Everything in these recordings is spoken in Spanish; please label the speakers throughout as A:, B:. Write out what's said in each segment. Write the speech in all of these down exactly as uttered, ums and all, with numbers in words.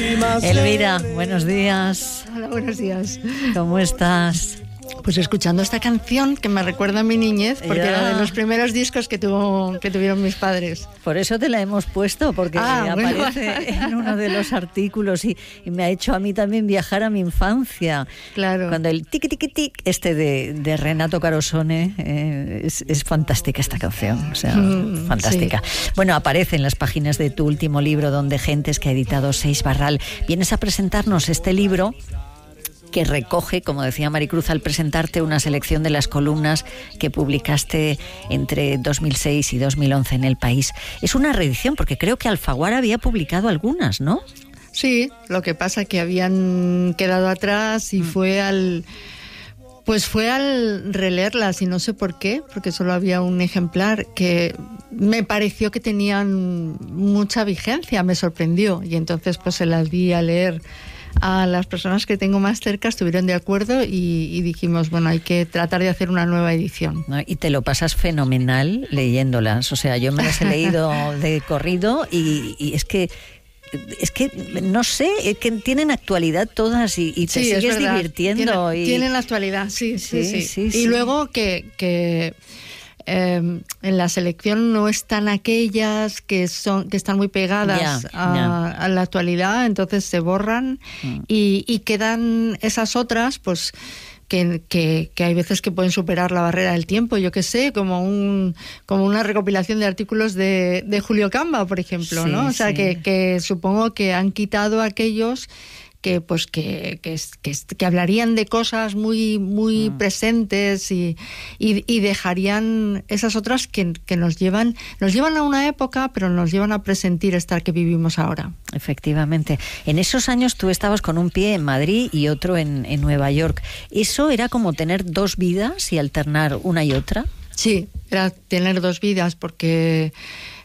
A: Elvira, buenos días.
B: Hola, buenos días.
A: ¿Cómo estás?
B: Pues escuchando esta canción que me recuerda a mi niñez, porque
A: Ya.
B: era de los primeros discos que tuvo que tuvieron mis padres.
A: Por eso te la hemos puesto, porque
B: Ah,
A: aparece
B: bueno.
A: en uno de los artículos y, y me ha hecho a mí también viajar a mi infancia.
B: Claro.
A: Cuando el tiqui tiqui tic este de, de Renato Carosone, eh, es, es fantástica esta canción, o sea,
B: Mm,
A: fantástica.
B: sí.
A: Bueno, aparece en las páginas de tu último libro, Donde Gentes, que ha editado Seis Barral. Vienes a presentarnos este libro que recoge, como decía Maricruz al presentarte, una selección de las columnas que publicaste entre dos mil seis y dos mil once en El País. Es una reedición, porque creo que Alfaguara había publicado algunas, ¿no?
B: Sí, lo que pasa que habían quedado atrás y fue al... Pues fue al releerlas y no sé por qué, porque solo había un ejemplar que me pareció que tenían mucha vigencia, me sorprendió. Y entonces pues se las di a leer a las personas que tengo más cerca, estuvieron de acuerdo y, y dijimos, bueno, hay que tratar de hacer una nueva edición.
A: ¿No? Y te lo pasas fenomenal leyéndolas. O sea, yo me las he leído de corrido y, y es que es que no sé, es que tienen actualidad todas y, y te
B: Sí,
A: sigues
B: es verdad.
A: divirtiendo.
B: Tienen,
A: y...
B: tienen actualidad, sí, sí, sí.
A: Sí, sí,
B: y
A: sí.
B: luego que, que eh, en la selección no están aquellas que son que están muy pegadas
A: Ya,
B: a,
A: ya.
B: a la actualidad, entonces se borran
A: Mm.
B: y, y quedan esas otras, pues Que, que, que hay veces que pueden superar la barrera del tiempo, yo qué sé, como un como una recopilación de artículos de, de Julio Camba, por ejemplo,
A: Sí,
B: ¿no? O sea,
A: sí.
B: que, que supongo que han quitado aquellos que pues que, que, que, que hablarían de cosas muy muy
A: Mm.
B: presentes y, y, y dejarían esas otras que, que nos llevan nos llevan a una época, pero nos llevan a presentir esta que vivimos ahora.
A: Efectivamente. En esos años tú estabas con un pie en Madrid y otro en, en Nueva York. ¿Eso era como tener dos vidas y alternar una y otra?
B: Sí, era tener dos vidas porque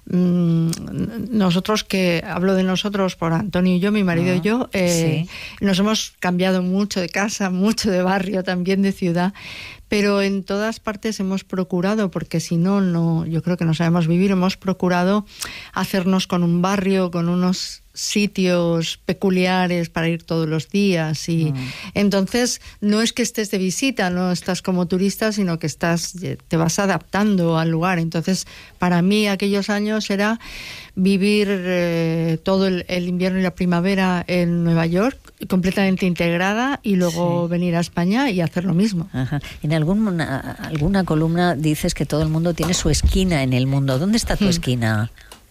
B: mmm, nosotros, que hablo de nosotros por Antonio y yo, mi marido
A: Ah,
B: y yo, eh,
A: sí.
B: nos hemos cambiado mucho de casa, mucho de barrio, también de ciudad, pero en todas partes hemos procurado, porque si no, no, yo creo que no sabemos vivir, hemos procurado hacernos con un barrio, con unos sitios peculiares para ir todos los días y
A: Mm.
B: entonces no es que estés de visita, no estás como turista, sino que estás, te vas adaptando al lugar. Entonces para mí aquellos años era vivir eh, todo el, el invierno y la primavera en Nueva York completamente integrada y luego
A: Sí.
B: venir a España y hacer lo mismo.
A: Ajá. En alguna, alguna columna dices que todo el mundo tiene su esquina en el mundo. ¿Dónde está tu
B: Hmm.
A: esquina?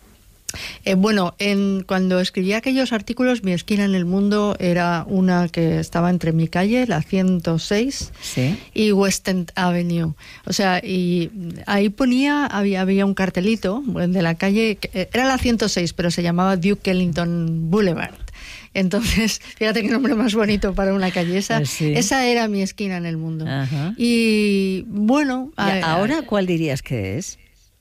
B: Eh, bueno, en, cuando escribí aquellos artículos, mi esquina en el mundo era una que estaba entre mi calle, la ciento seis,
A: Sí.
B: y West End Avenue. O sea, y ahí ponía, había, había un cartelito de la calle, que era la ciento seis, pero se llamaba Duke Ellington Boulevard. Entonces, fíjate qué nombre más bonito para una calle. Esa,
A: Pues sí.
B: esa era mi esquina en el mundo.
A: Ajá.
B: Y bueno,
A: ¿Y
B: a-
A: ahora cuál dirías que es?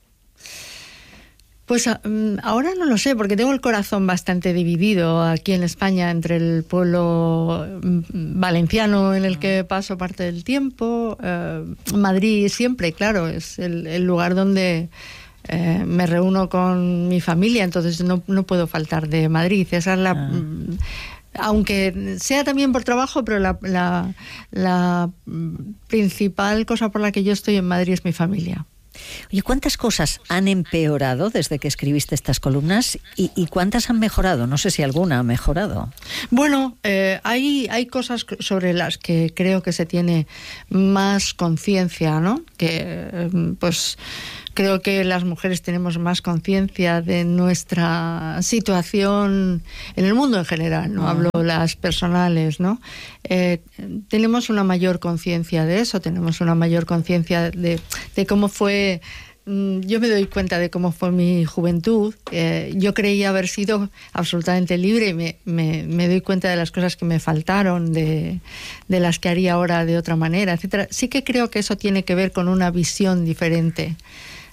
B: Pues a- mm, ahora no lo sé, porque tengo el corazón bastante dividido aquí en España entre el pueblo mm, valenciano, en el que paso parte del tiempo, eh, Madrid siempre, claro, es el, el lugar donde eh, me reúno con mi familia, entonces no, no puedo faltar de Madrid. Esa es la...
A: Ah.
B: mm, aunque sea también por trabajo, pero la, la, la mm, principal cosa por la que yo estoy en Madrid es mi familia.
A: Oye, ¿cuántas cosas han empeorado desde que escribiste estas columnas y, y cuántas han mejorado? No sé si alguna ha mejorado.
B: Bueno, eh, hay, hay cosas sobre las que creo que se tiene más conciencia, ¿no? Que, eh, pues, creo que las mujeres tenemos más conciencia de nuestra situación en el mundo en general, no
A: Uh-huh.
B: hablo las personales, ¿no? Eh, tenemos una mayor conciencia de eso, tenemos una mayor conciencia de, de cómo fue. Yo me doy cuenta de cómo fue mi juventud. Eh, yo creía haber sido absolutamente libre y me, me, me doy cuenta de las cosas que me faltaron, de, de las que haría ahora de otra manera, etcétera. Sí que creo que eso tiene que ver con una visión diferente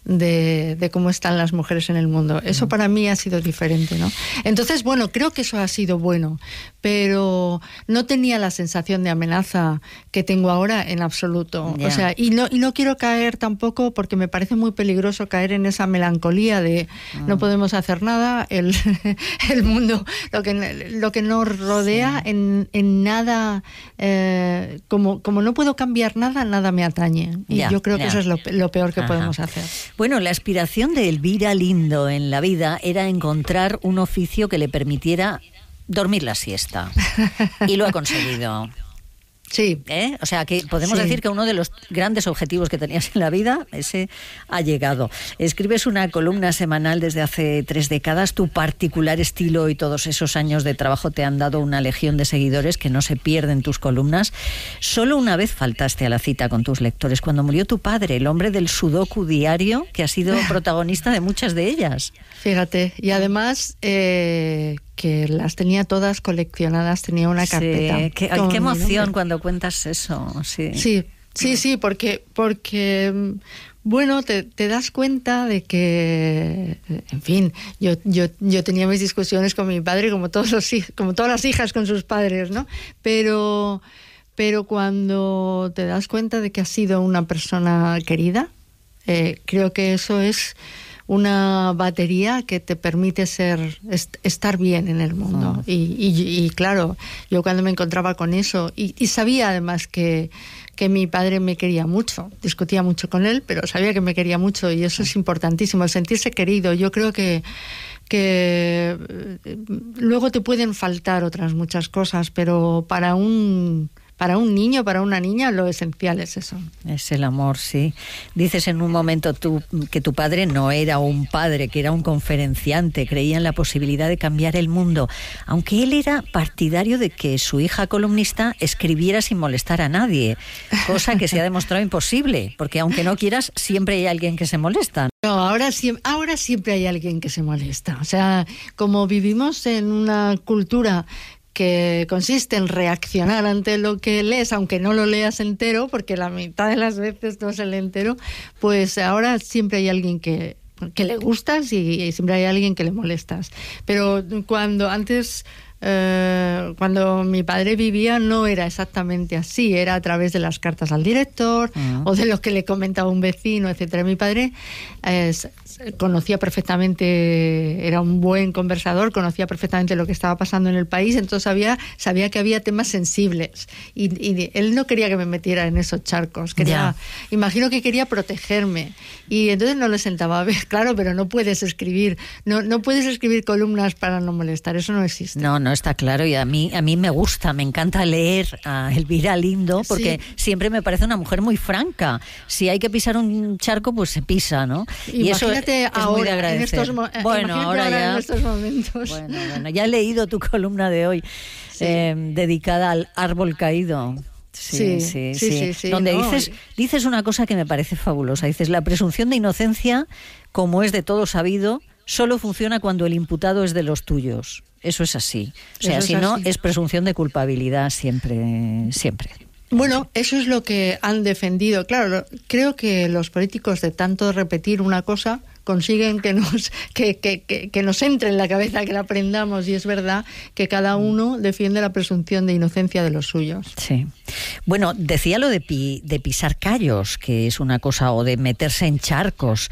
B: de, de cómo están las mujeres en el mundo. Eso para mí ha sido diferente, ¿no? Entonces, bueno, creo que eso ha sido bueno, pero no tenía la sensación de amenaza que tengo ahora en absoluto. Yeah. O sea, y no, y no quiero caer tampoco, porque me parece muy peligroso caer en esa melancolía de mm. no podemos hacer nada, el, el mundo, lo que, lo que nos rodea, sí. en, en nada, eh, como, como no puedo cambiar nada, nada me atañe. Y yeah, yo creo yeah. que eso es lo, lo peor que Ajá. podemos hacer.
A: Bueno, la aspiración de Elvira Lindo en la vida era encontrar un oficio que le permitiera dormir la siesta. Y lo ha conseguido.
B: Sí.
A: ¿Eh? O sea, que podemos
B: sí.
A: decir que uno de los grandes objetivos que tenías en la vida, ese ha llegado. Escribes una columna semanal desde hace tres décadas. Tu particular estilo y todos esos años de trabajo te han dado una legión de seguidores que no se pierden tus columnas. Solo una vez faltaste a la cita con tus lectores, cuando murió tu padre, el hombre del sudoku diario, que ha sido protagonista de muchas de ellas.
B: Fíjate, y además... Eh... que las tenía todas coleccionadas, tenía una carpeta.
A: Sí, qué, qué emoción cuando cuentas eso. Sí,
B: sí, sí, sí porque, porque bueno, te, te das cuenta de que, en fin, yo, yo, yo tenía mis discusiones con mi padre, como todos los como todas las hijas con sus padres, ¿no? Pero, pero cuando te das cuenta de que has sido una persona querida, eh, creo que eso es una batería que te permite ser est- estar bien en el mundo. Oh. Y, y, y claro, yo cuando me encontraba con eso, y, y sabía además que, que mi padre me quería mucho, discutía mucho con él, pero sabía que me quería mucho, y eso es importantísimo, el sentirse querido. Yo creo que, que luego te pueden faltar otras muchas cosas, pero para un... Para un niño, para una niña, lo esencial es eso.
A: Es el amor, sí. Dices en un momento tú que tu padre no era un padre, que era un conferenciante, creía en la posibilidad de cambiar el mundo, aunque él era partidario de que su hija columnista escribiera sin molestar a nadie, cosa que se ha demostrado imposible, porque aunque no quieras, siempre hay alguien que se molesta.
B: No, ahora, ahora siempre hay alguien que se molesta. O sea, como vivimos en una cultura que consiste en reaccionar ante lo que lees, aunque no lo leas entero, porque la mitad de las veces no se lee entero, pues ahora siempre hay alguien que, que le gustas y, y siempre hay alguien que le molestas. Pero cuando antes... Eh, cuando mi padre vivía no era exactamente así, era a través de las cartas al director uh-huh. o de lo que le comentaba un vecino, etcétera. Mi padre eh, conocía perfectamente, era un buen conversador, conocía perfectamente lo que estaba pasando en el país, entonces sabía, sabía que había temas sensibles y, y él no quería que me metiera en esos charcos, quería, imagino que quería protegerme, y entonces no le sentaba a ver, claro, pero no puedes escribir, no, no puedes escribir columnas para no molestar, eso no existe.
A: No, no está claro, y a mí a mí me gusta, me encanta leer a Elvira Lindo, porque sí. siempre me parece una mujer muy franca. Si hay que pisar un charco, pues se pisa, ¿no?
B: Y imagínate eso es, ahora, es muy de agradecer. En estos, mo-
A: bueno, ahora,
B: ahora
A: ya,
B: en estos momentos.
A: Bueno, bueno, ya he leído tu columna de hoy, sí. eh, dedicada al árbol caído. Sí, sí, sí, sí, sí, sí donde no. dices, dices una cosa que me parece fabulosa. Dices, la presunción de inocencia, como es de todo sabido, solo funciona cuando el imputado es de los tuyos. Eso es así. O sea, si no, es presunción de culpabilidad siempre, siempre.
B: Bueno, eso es lo que han defendido. Claro, lo, creo que los políticos, de tanto repetir una cosa, consiguen que nos que, que, que, que nos entre en la cabeza, que la aprendamos, y es verdad que cada uno defiende la presunción de inocencia de los suyos.
A: Sí. Bueno, decía lo de, pi, de pisar callos, que es una cosa, o de meterse en charcos.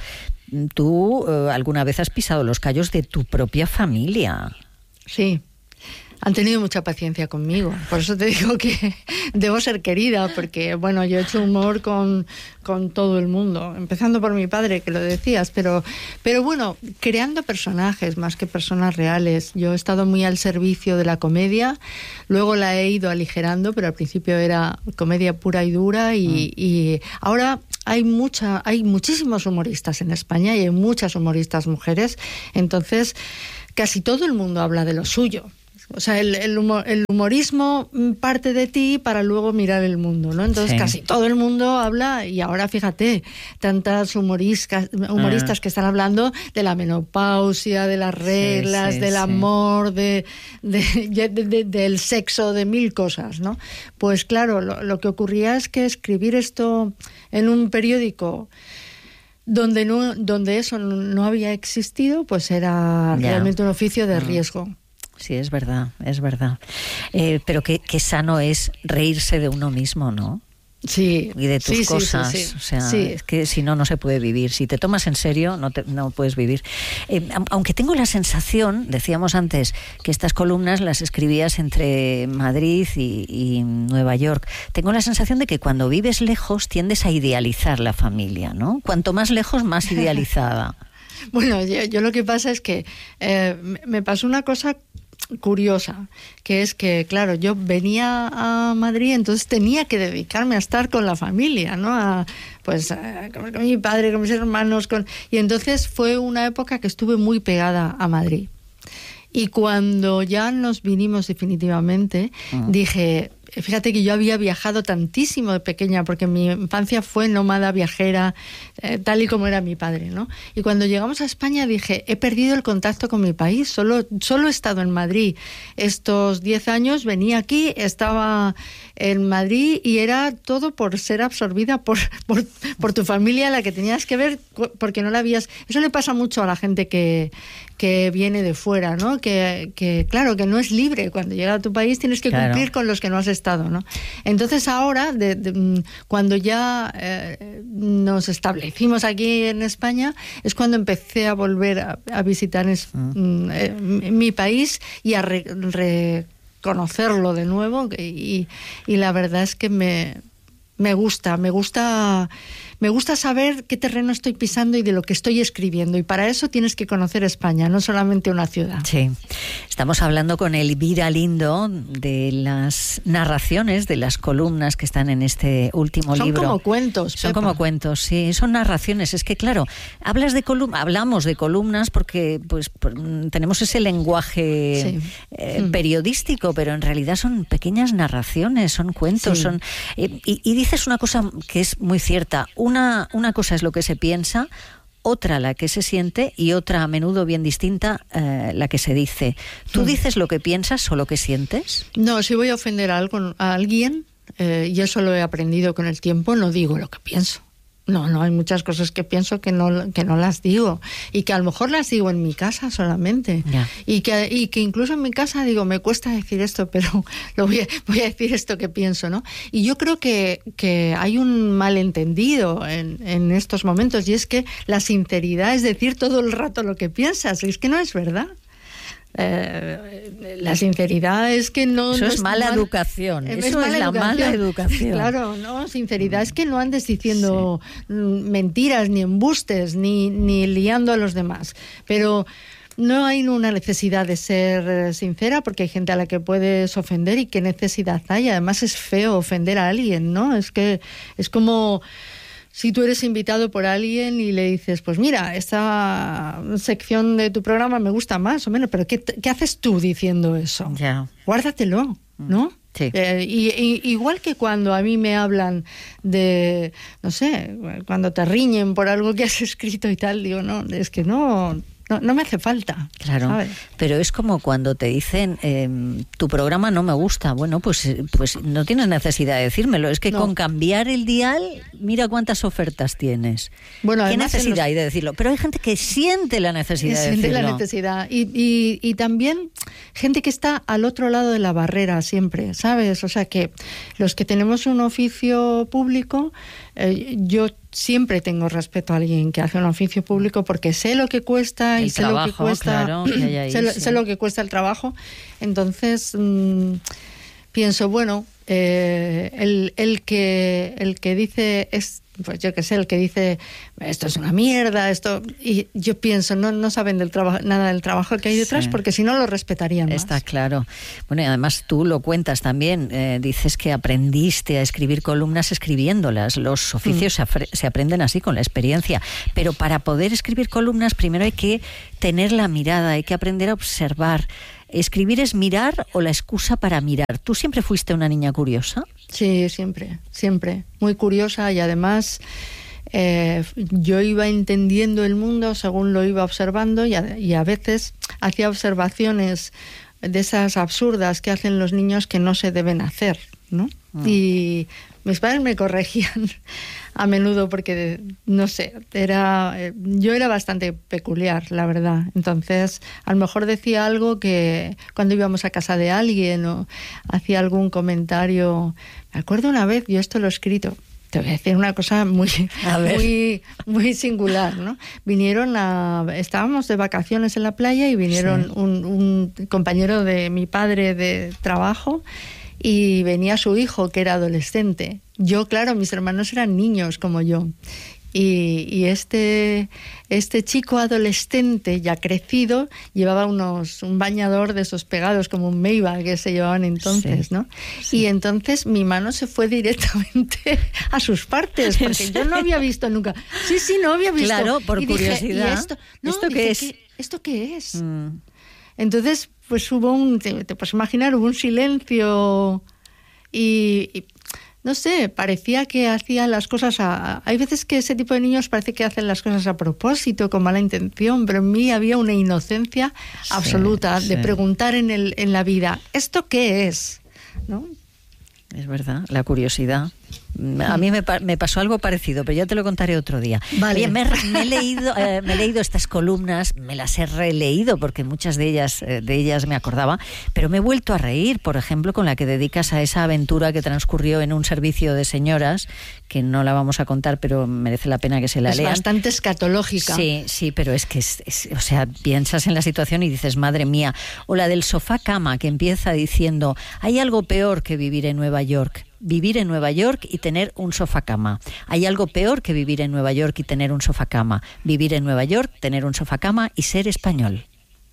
A: ¿Tú eh, alguna vez has pisado los callos de tu propia familia?
B: Sí, han tenido mucha paciencia conmigo, por eso te digo que debo ser querida, porque bueno, yo he hecho humor con, con todo el mundo, empezando por mi padre, que lo decías, pero, pero bueno, creando personajes más que personas reales. Yo he estado muy al servicio de la comedia, luego la he ido aligerando, pero al principio era comedia pura y dura, y, mm. y ahora hay mucha, hay muchísimos humoristas en España y hay muchas humoristas mujeres, entonces casi todo el mundo habla de lo suyo. O sea, el, el, humor, el humorismo parte de ti para luego mirar el mundo, ¿no? Entonces sí. casi todo el mundo habla, y ahora fíjate, tantas humoristas, humoristas ah. que están hablando de la menopausia, de las reglas, sí, sí, del sí. amor, de, de, de, de, del sexo, de mil cosas, ¿no? Pues claro, lo, lo que ocurría es que escribir esto en un periódico donde no, donde eso no había existido, pues era ya. realmente un oficio de riesgo.
A: Sí, es verdad, es verdad. Eh, pero qué, qué sano es reírse de uno mismo, ¿no?
B: Sí.
A: Y de tus
B: sí,
A: cosas.
B: Sí, sí, sí.
A: O sea,
B: sí.
A: es que si no, no se puede vivir. Si te tomas en serio, no, te, no puedes vivir. Eh, aunque tengo la sensación, decíamos antes, que estas columnas las escribías entre Madrid y, y Nueva York. Tengo la sensación de que cuando vives lejos tiendes a idealizar la familia, ¿no? Cuanto más lejos, más idealizada.
B: Bueno, yo, yo lo que pasa es que eh, me pasó una cosa curiosa, que es que, claro, yo venía a Madrid, entonces tenía que dedicarme a estar con la familia, ¿no? A, pues a comer con mi padre, con mis hermanos, con... y entonces fue una época que estuve muy pegada a Madrid. Y cuando ya nos vinimos definitivamente, uh-huh. dije, fíjate que yo había viajado tantísimo de pequeña, porque mi infancia fue nómada, viajera, eh, tal y como era mi padre, ¿no? Y cuando llegamos a España dije, he perdido el contacto con mi país, solo, solo he estado en Madrid. Estos diez años venía aquí, estaba en Madrid y era todo por ser absorbida por, por, por tu familia, la que tenías que ver, porque no la habías... Eso le pasa mucho a la gente que, que viene de fuera, ¿no? Que, que claro, que no es libre. Cuando llega a tu país tienes que claro. cumplir con los que no has estado, ¿no? Entonces ahora, de, de, cuando ya eh, nos establecimos aquí en España, es cuando empecé a volver a, a visitar es, mm. eh, mi país y a re, reconocerlo de nuevo, y, y la verdad es que me, me gusta, me gusta... Me gusta saber qué terreno estoy pisando y de lo que estoy escribiendo. Y para eso tienes que conocer España, no solamente una ciudad.
A: Sí. Estamos hablando con Elvira Lindo de las narraciones, de las columnas que están en este último
B: son
A: libro.
B: Son como cuentos,
A: Son
B: Pepa.
A: como cuentos, sí. Son narraciones. Es que, claro, hablas de colum- hablamos de columnas porque pues tenemos ese lenguaje sí. eh, mm. periodístico, pero en realidad son pequeñas narraciones, son cuentos. Sí. son eh, y, y dices una cosa que es muy cierta. Una, una cosa es lo que se piensa, otra la que se siente y otra a menudo bien distinta eh, la que se dice. ¿Tú dices lo que piensas o lo que sientes?
B: No, si voy a ofender a, algo, a alguien, eh, y eso lo he aprendido con el tiempo, no digo lo que pienso. No, no, hay muchas cosas que pienso que no, que no las digo, y que a lo mejor las digo en mi casa solamente, yeah. y, que, y que incluso en mi casa digo, me cuesta decir esto, pero lo voy a, voy a decir esto que pienso, ¿no? Y yo creo que, que hay un malentendido en, en estos momentos, y es que la sinceridad es decir todo el rato lo que piensas, y es que no es verdad. Eh, la sinceridad es que no...
A: Eso
B: no
A: es mala mal, educación, es eso mala es la educación. mala educación.
B: Claro, no, sinceridad es que no andes diciendo sí. mentiras, ni embustes, ni, ni liando a los demás. Pero no hay una necesidad de ser sincera, porque hay gente a la que puedes ofender, y qué necesidad hay. Además es feo ofender a alguien, ¿no? Es que es como... Si tú eres invitado por alguien y le dices, pues mira, esta sección de tu programa me gusta más o menos, pero ¿qué, qué haces tú diciendo eso?
A: Yeah.
B: Guárdatelo, ¿no?
A: Sí.
B: Eh, y, y, igual que cuando a mí me hablan de, no sé, cuando te riñen por algo que has escrito y tal, digo, no, es que no... No, no me hace falta.
A: Claro, ¿sabes? Pero es como cuando te dicen, eh, tu programa no me gusta. Bueno, pues, pues no tienes necesidad de decírmelo. Es que no. con cambiar el dial, mira cuántas ofertas tienes. Bueno, ¿qué necesidad los... hay de decirlo? Pero hay gente que siente la necesidad
B: que
A: de decirlo.
B: Siente la necesidad. Y, y, y también gente que está al otro lado de la barrera siempre, ¿sabes? O sea que los que tenemos un oficio público, eh, yo siempre tengo respeto a alguien que hace un oficio público, porque sé lo que cuesta y
A: el
B: sé
A: trabajo,
B: lo que cuesta
A: claro, ahí, ahí,
B: sé,
A: sí.
B: sé lo que cuesta el trabajo. Entonces mmm, pienso, bueno, eh, el, el que el que dice es, pues yo qué sé, el que dice esto es una mierda, esto, y yo pienso, no, no saben del trabajo, nada del trabajo que hay detrás, sí. porque si no lo respetarían más.
A: Está claro. Bueno, y además tú lo cuentas también, eh, dices que aprendiste a escribir columnas escribiéndolas. Los oficios mm. se, afre- se aprenden así, con la experiencia, pero para poder escribir columnas primero hay que tener la mirada, hay que aprender a observar. ¿Escribir es mirar o la excusa para mirar? ¿Tú siempre fuiste una niña curiosa?
B: Sí, siempre, siempre. Muy curiosa, y además eh, yo iba entendiendo el mundo según lo iba observando, y a, y a veces hacía observaciones de esas absurdas que hacen los niños que no se deben hacer, ¿no? Mm. Y mis padres me corregían a menudo porque, no sé, era yo era bastante peculiar, la verdad. Entonces, a lo mejor decía algo que cuando íbamos a casa de alguien o hacía algún comentario. Me acuerdo una vez, yo esto lo he escrito, te voy a decir una cosa muy, muy, muy singular, ¿no? Vinieron a... Estábamos de vacaciones en la playa y vinieron sí. un, un compañero de mi padre de trabajo y venía su hijo, que era adolescente. Yo, claro, mis hermanos eran niños como yo. Y, y este, este chico adolescente ya crecido llevaba unos un bañador de esos pegados como un Meiba que se llevaban entonces, sí, ¿no? Sí. Y entonces mi mano se fue directamente a sus partes porque yo no había visto nunca. Sí, sí, no había visto.
A: Claro, por
B: y
A: curiosidad.
B: Dije, ¿y esto? No,
A: ¿Esto
B: dije,
A: qué es?
B: ¿qué, ¿Esto qué es?
A: Mm.
B: Entonces, pues hubo un, te, te puedes imaginar, hubo un silencio y, y no sé, parecía que hacía las cosas a... Hay veces que ese tipo de niños parece que hacen las cosas a propósito, con mala intención, pero en mí había una inocencia sí, absoluta sí. de preguntar en, el, en la vida, ¿esto qué es? ¿No?
A: Es verdad, la curiosidad. A mí me, me pasó algo parecido, pero ya te lo contaré otro día.
B: Vale.
A: Oye, me, me, he leído, eh, me he leído estas columnas, me las he releído porque muchas de ellas, eh, de ellas me acordaba, pero me he vuelto a reír, por ejemplo, con la que dedicas a esa aventura que transcurrió en un servicio de señoras, que no la vamos a contar, pero merece la pena que se la
B: es
A: lean.
B: Es bastante escatológica.
A: Sí, sí, pero es que, es, es, o sea, piensas en la situación y dices, madre mía. O la del sofá-cama, que empieza diciendo, hay algo peor que vivir en Nueva York. Vivir en Nueva York y tener un sofá-cama. Hay algo peor que vivir en Nueva York y tener un sofá-cama. Vivir en Nueva York, tener un sofá-cama y ser español.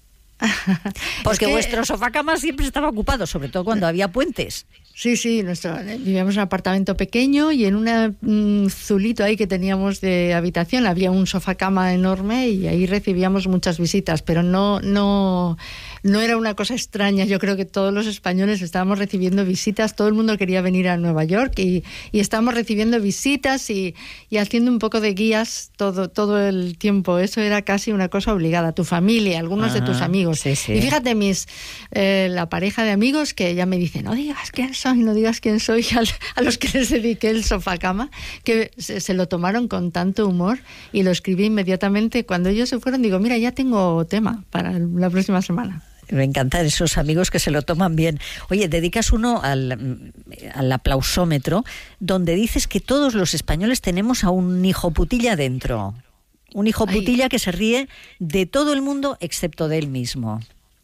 A: Porque es que vuestro sofá-cama siempre estaba ocupado, sobre todo cuando había puentes.
B: Sí, sí, nuestro, vivíamos en un apartamento pequeño y en un zulito ahí que teníamos de habitación había un sofá-cama enorme y ahí recibíamos muchas visitas, pero no, no, no era una cosa extraña. Yo creo que todos los españoles estábamos recibiendo visitas, todo el mundo quería venir a Nueva York y, y estábamos recibiendo visitas y, y haciendo un poco de guías todo, todo el tiempo. Eso era casi una cosa obligada. Tu familia, algunos Ajá, de tus amigos.
A: Sí, sí.
B: Y fíjate, mis eh, la pareja de amigos que ya me dicen, no digas quién soy, no digas quién soy, a, a los que les dediqué el sofá-cama, que se, se lo tomaron con tanto humor y lo escribí inmediatamente. Cuando ellos se fueron, digo, mira, ya tengo tema para la próxima semana.
A: Me encantan esos amigos que se lo toman bien. Oye, dedicas uno al, al aplausómetro, donde dices que todos los españoles tenemos a un hijo putilla dentro. Un hijo putilla Ay. que se ríe de todo el mundo excepto de él mismo.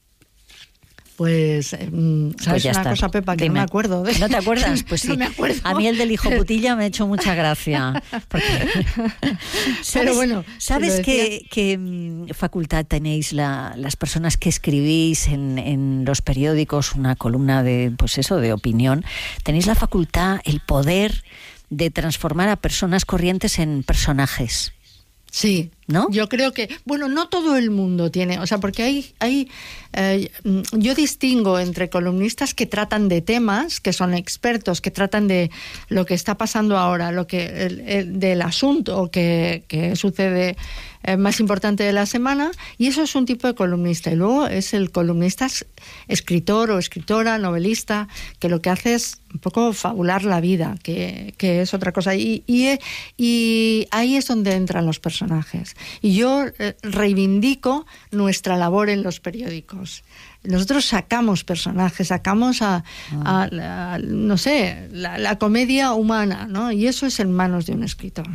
B: Pues, ¿sabes pues una está. cosa, Pepa, que Dime. no me acuerdo? De...
A: ¿No te acuerdas? Pues sí.
B: No me acuerdo.
A: A mí el del hijo putilla me ha hecho mucha gracia. Porque... ¿Sabes,
B: Pero bueno,
A: ¿sabes qué, qué facultad tenéis la, las personas que escribís en, en los periódicos una columna de, pues eso, de opinión? Tenéis la facultad, el poder de transformar a personas corrientes en personajes.
B: Sí,
A: ¿no?
B: Yo creo que, bueno, no todo el mundo tiene, o sea, porque hay, hay eh, yo distingo entre columnistas que tratan de temas, que son expertos, que tratan de lo que está pasando ahora, lo que el, el, del asunto que, que sucede eh, más importante de la semana, y eso es un tipo de columnista. Y luego es el columnista escritor o escritora, novelista, que lo que hace es un poco fabular la vida, que, que es otra cosa. Y, y, y ahí es donde entran los personajes. Y yo eh, reivindico nuestra labor en los periódicos. Nosotros sacamos personajes, sacamos a, a, a, a no sé, la, la comedia humana, ¿no? Y eso es en manos de un escritor.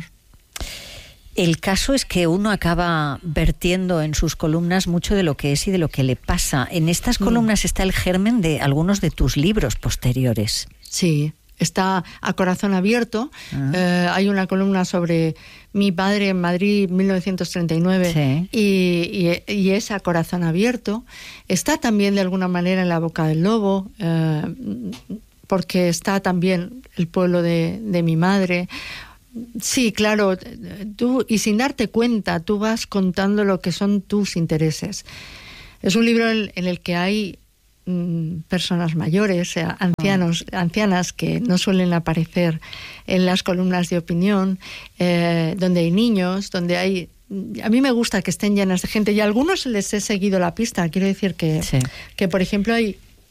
A: El caso es que uno acaba vertiendo en sus columnas mucho de lo que es y de lo que le pasa. En estas columnas mm. está el germen de algunos de tus libros posteriores.
B: Sí. Está A Corazón Abierto. Ah. Eh, hay una columna sobre mi padre en Madrid, mil novecientos treinta y nueve, sí. y, y, y es A Corazón Abierto. Está también de alguna manera en La Boca del Lobo, eh, porque está también El pueblo de, de mi madre. Sí, claro, tú, y sin darte cuenta, tú vas contando lo que son tus intereses. Es un libro en, en el que hay personas mayores, o sea, ancianos, ancianas que no suelen aparecer en las columnas de opinión, eh, donde hay niños, donde hay... A mí me gusta que estén llenas de gente y a algunos les he seguido la pista. Quiero decir que, sí. que por ejemplo, hay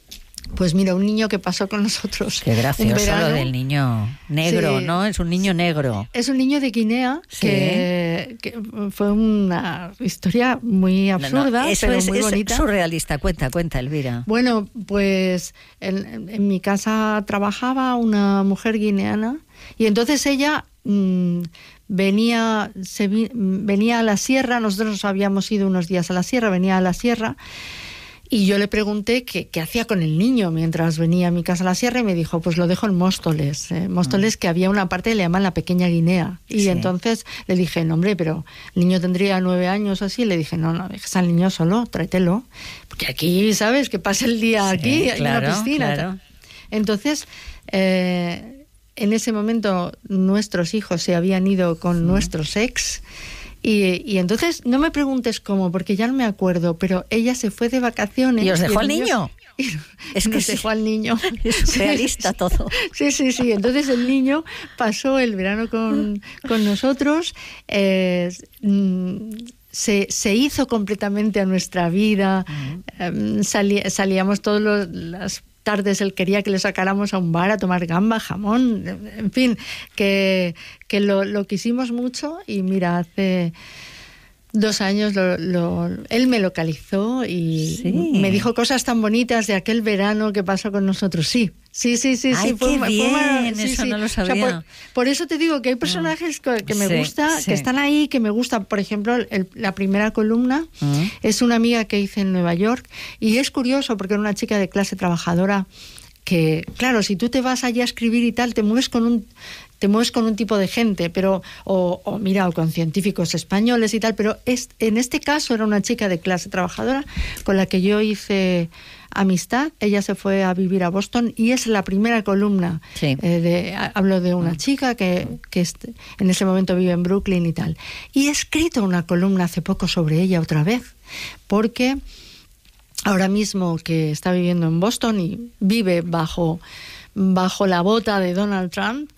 B: Pues mira, un niño que pasó con nosotros.
A: Qué gracioso lo del niño negro, sí. ¿no? Es un niño negro.
B: Es un niño de Guinea, sí. que, que fue una historia muy absurda, no, no, eso pero
A: es,
B: muy
A: es
B: bonita.
A: Surrealista. Cuenta, cuenta, Elvira.
B: Bueno, pues en, en mi casa trabajaba una mujer guineana y entonces ella mmm, venía, se vi, venía a la sierra, nosotros habíamos ido unos días a la sierra, venía a la sierra. Y yo le pregunté qué, qué hacía con el niño mientras venía a mi casa a la sierra y me dijo, pues lo dejo en Móstoles. Eh, Móstoles, mm. que había una parte que le llaman la pequeña Guinea. Y sí. entonces le dije, no hombre, pero el niño tendría nueve años o así. Y le dije, no, no, dejes al niño solo, tráetelo. Porque aquí, ¿sabes? Que pase el día sí, aquí, hay claro, una piscina. Claro. Entonces, eh, en ese momento nuestros hijos se habían ido con sí. nuestros ex. Y, y entonces, no me preguntes cómo, porque ya no me acuerdo, pero ella se fue de vacaciones.
A: ¿Y os dejó al niño?
B: Y es que nos dejó al niño.
A: Es realista todo.
B: Sí, sí, sí. Entonces el niño pasó el verano con, con nosotros, eh, se, se hizo completamente a nuestra vida, uh-huh. eh, salí, salíamos todos los... las tardes él quería que le sacáramos a un bar a tomar gamba, jamón, en fin, que, que lo, lo quisimos mucho y mira, hace dos años lo, lo, él me localizó y sí. me dijo cosas tan bonitas de aquel verano que pasó con nosotros. Sí, sí, sí, sí.
A: Ay,
B: sí
A: qué
B: fue,
A: bien,
B: fue, sí,
A: eso
B: sí.
A: no lo sabía.
B: O sea, por, por eso te digo que hay personajes que, que me
A: sí,
B: gusta,
A: sí.
B: que están ahí, que me gusta. Por ejemplo, el, la primera columna uh-huh. es una amiga que hice en Nueva York y es curioso porque era una chica de clase trabajadora que, claro, si tú te vas allá a escribir y tal, te mueves con un... te mueves con un tipo de gente, pero o, o mira, o con científicos españoles y tal, pero es, en este caso era una chica de clase trabajadora con la que yo hice amistad. Ella se fue a vivir a Boston y es la primera columna. Sí. Eh, de, hablo de una chica que, que este, en ese momento vive en Brooklyn y tal. Y he escrito una columna hace poco sobre ella otra vez, porque ahora mismo que está viviendo en Boston y vive bajo, bajo la bota de Donald Trump,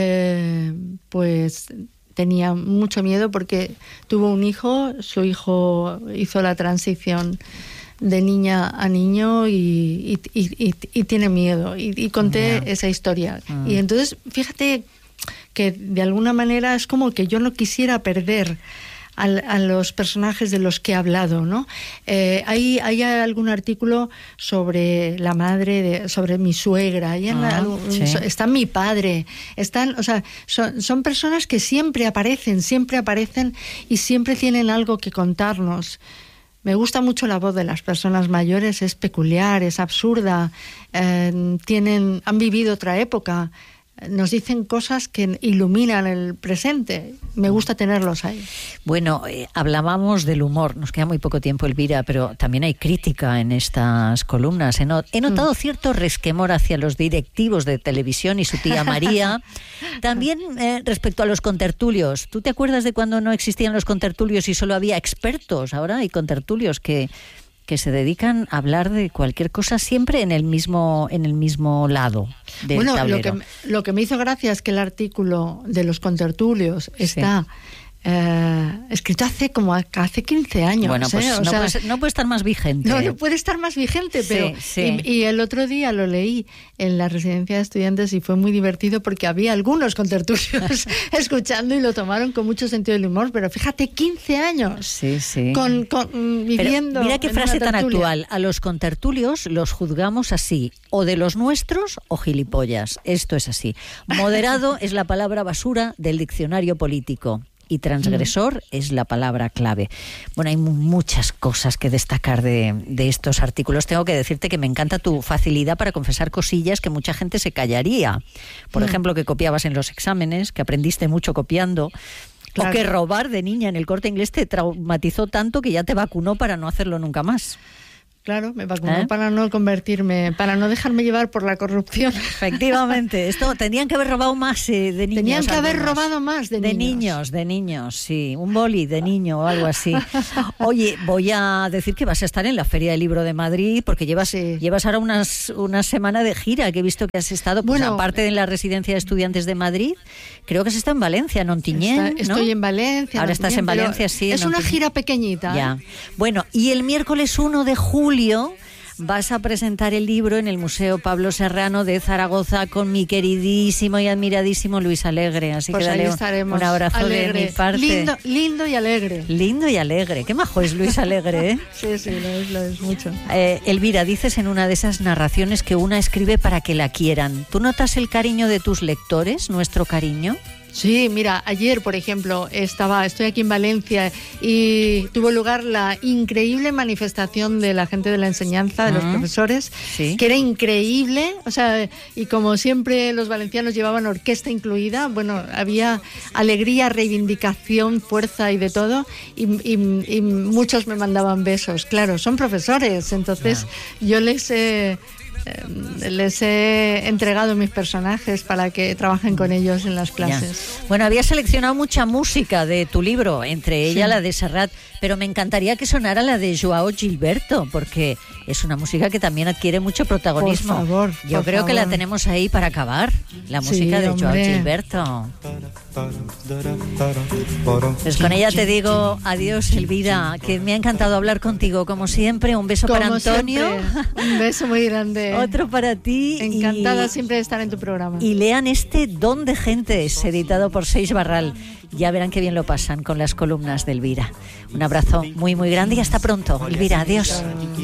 B: Eh, pues tenía mucho miedo porque tuvo un hijo, su hijo hizo la transición de niña a niño y, y, y, y tiene miedo y, y conté yeah. esa historia mm. y entonces fíjate que de alguna manera es como que yo no quisiera perder A, a los personajes de los que he hablado, ¿no? Eh, hay, hay algún artículo sobre la madre, de, sobre mi suegra, hay en ah, la, sí. está mi padre, están, o sea, son, son personas que siempre aparecen, siempre aparecen y siempre tienen algo que contarnos. Me gusta mucho la voz de las personas mayores, es peculiar, es absurda, eh, tienen, han vivido otra época. Nos dicen cosas que iluminan el presente. Me gusta tenerlos ahí.
A: Bueno, eh, hablábamos del humor. Nos queda muy poco tiempo, Elvira, pero también hay crítica en estas columnas. He, no, he notado mm. cierto resquemor hacia los directivos de televisión y su tía María. También eh, respecto a los contertulios. ¿Tú te acuerdas de cuando no existían los contertulios y solo había expertos? Ahora hay contertulios que... que se dedican a hablar de cualquier cosa siempre en el mismo en el mismo lado del
B: bueno,
A: tablero.
B: Lo que, lo que me hizo gracia es que el artículo de los contertulios está sí. eh, escrito hace como hace quince años.
A: Bueno, pues
B: ¿eh? o
A: no,
B: sea,
A: puede, no puede estar más vigente.
B: No, no puede estar más vigente,
A: sí,
B: pero
A: sí.
B: Y, y el otro día lo leí en la residencia de estudiantes y fue muy divertido porque había algunos contertulios escuchando y lo tomaron con mucho sentido del humor, pero fíjate, quince años
A: sí, sí.
B: Con, con, viviendo.
A: Pero mira qué frase tan actual. A los contertulios los juzgamos así, o de los nuestros o gilipollas. Esto es así. Moderado es la palabra basura del diccionario político. Y transgresor mm. es la palabra clave. Bueno, hay muchas cosas que destacar de, de estos artículos. Tengo que decirte que me encanta tu facilidad para confesar cosillas que mucha gente se callaría. Por mm. ejemplo, que copiabas en los exámenes, que aprendiste mucho copiando, claro. O que robar de niña en el Corte Inglés te traumatizó tanto que ya te vacunó para no hacerlo nunca más.
B: Claro, me vacunó
A: ¿Eh?
B: para no convertirme, para no dejarme llevar por la corrupción.
A: Efectivamente, esto tendrían que haber robado más eh, de niños.
B: Tenían que haber menos. robado más de,
A: de
B: niños.
A: niños. De niños, sí, un boli de niño o algo así. Oye, voy a decir que vas a estar en la Feria del Libro de Madrid porque llevas sí. llevas ahora unas una semana de gira que he visto que has estado, pues, bueno, aparte de la Residencia de Estudiantes de Madrid, creo que has estado en Valencia, en Ontinyent,
B: está, Estoy
A: ¿no?
B: en Valencia.
A: Ahora estás en Valencia, sí.
B: Es
A: en
B: una gira pequeñita.
A: Ya.
B: ¿eh?
A: Bueno, y el miércoles uno de julio vas a presentar el libro en el Museo Pablo Serrano de Zaragoza con mi queridísimo y admiradísimo Luis Alegre. Así
B: pues
A: que dale
B: estaremos.
A: Un abrazo
B: alegre.
A: de mi parte.
B: Lindo, lindo y alegre.
A: Lindo y alegre. Qué majo es Luis Alegre, ¿eh?
B: Sí, sí, lo es, lo es mucho.
A: Eh, Elvira, dices en una de esas narraciones que una escribe para que la quieran. ¿Tú notas el cariño de tus lectores, nuestro cariño?
B: Sí, mira, ayer, por ejemplo, estaba, estoy aquí en Valencia y tuvo lugar la increíble manifestación de la gente de la enseñanza, de los uh-huh. profesores, sí. que era increíble, o sea, y como siempre los valencianos llevaban orquesta incluida, bueno, había alegría, reivindicación, fuerza y de todo, y, y, y muchos me mandaban besos, claro, son profesores, entonces yeah. yo les he... les he entregado mis personajes para que trabajen con ellos en las clases.
A: Ya. Bueno, había seleccionado mucha música de tu libro, entre ella sí. la de Serrat, pero me encantaría que sonara la de Joao Gilberto, porque es una música que también adquiere mucho protagonismo.
B: Por favor,
A: Yo
B: por
A: creo
B: favor.
A: que la tenemos ahí para acabar, la música
B: sí,
A: de
B: hombre.
A: Joao Gilberto. Pues con ella te digo adiós, Elvira, que me ha encantado hablar contigo, como siempre. Un beso
B: como
A: para Antonio.
B: Siempre. Un beso muy grande.
A: Otro para ti.
B: Encantada
A: y,
B: siempre de estar en tu programa.
A: Y lean este Don de Gentes, editado por Seix Barral. Ya verán qué bien lo pasan con las columnas de Elvira. Un abrazo muy, muy grande y hasta pronto. Elvira, adiós.